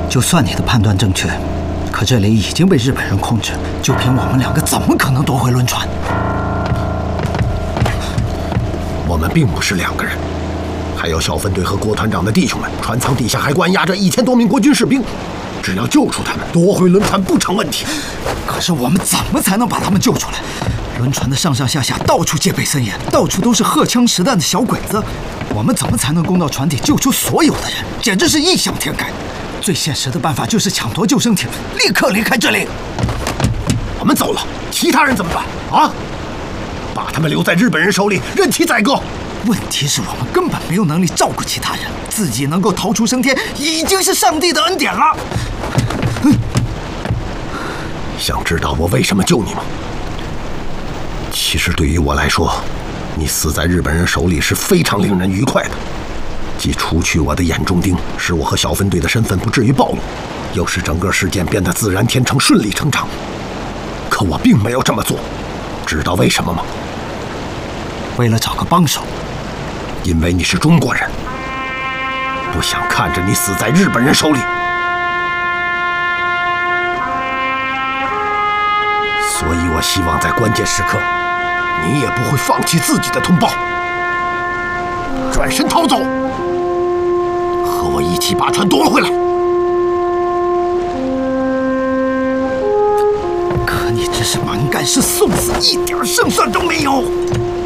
就算你的判断正确，可这里已经被日本人控制，就凭我们2个，怎么可能夺回轮船？ 我们并不是2个人，还有小分队和郭团长的弟兄们，船舱底下还关押着1000多名国军士兵。只要救出他们，夺回轮船不成问题。 可是我们怎么才能把他们救出来？轮船的上上下下到处戒备森严，到处都是荷枪实弹的小鬼子，我们怎么才能攻到船底救出所有的人？简直是异想天开。最现实的办法就是抢夺救生艇，立刻离开这里。 我们走了，其他人怎么办啊？把他们留在日本人手里，任其宰割。 问题是我们根本没有能力照顾其他人，自己能够逃出升天，已经是上帝的恩典了。 想知道我为什么救你吗？其实对于我来说，你死在日本人手里是非常令人愉快的，既除去我的眼中钉，使我和小分队的身份不至于暴露，又使整个事件变得自然天成、顺理成章。可我并没有这么做，知道为什么吗？ 为了找个帮手。 因为你是中国人，不想看着你死在日本人手里，所以我希望在关键时刻，你也不会放弃自己的同胞，转身逃走，和我一起把船夺了回来。 可你这是蛮干，是送死，一点胜算都没有。